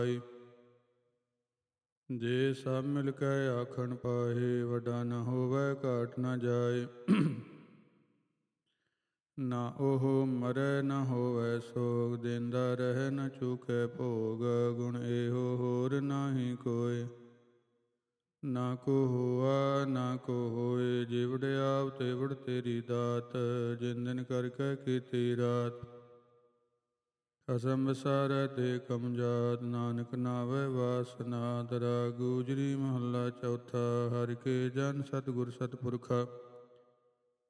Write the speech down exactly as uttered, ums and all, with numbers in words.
ਜੇ ਸਭ ਮਿਲ ਕੇ ਆਖਣ ਪਾਹੇ, ਵੱਡਾ ਨ ਹੋਵੈ ਘਾਟ ਨ ਜਾਏ। ਨਾ ਉਹ ਮਰੈ ਨ ਹੋਵੈ ਸੋਗ, ਦੇਂਦਾ ਰਹਿ ਨ ਚੂਕੈ ਭੋਗ। ਗੁਣ ਇਹੋ ਹੋਰ ਨਾਹੀ ਕੋਇ, ਨਾ ਕੋ ਹੋਆ ਨਾ ਕੋ ਹੋਏ। ਜਿਵੜ ਆਪ ਤਿਵੜ ਤੇਰੀ ਦਾਤ, ਜਿਨ ਦਿਨ ਕਰਕੇ ਕੀਤੀ ਰਾਤ। ਖਸਮ ਵਿਸਾਰੈ ਤੇ ਕਮ ਜਾਤ, ਨਾਨਕ ਨਾਵੈ ਵਾਸਨਾਤ। ਰਾਗ ਗੂਜਰੀ ਮਹੱਲਾ ਚੌਥਾ। ਹਰਿ ਕੇ ਜਨ ਸਤਿਗੁਰ ਸਤਿਪੁਰਖਾ,